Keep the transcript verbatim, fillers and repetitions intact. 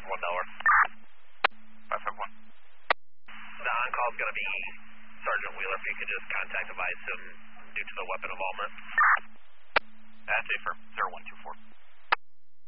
one Delaware. five five one. The on-call is going to be Sergeant Wheeler. If you could just contact advise him due to the weapon involvement. That's it for zero one two four.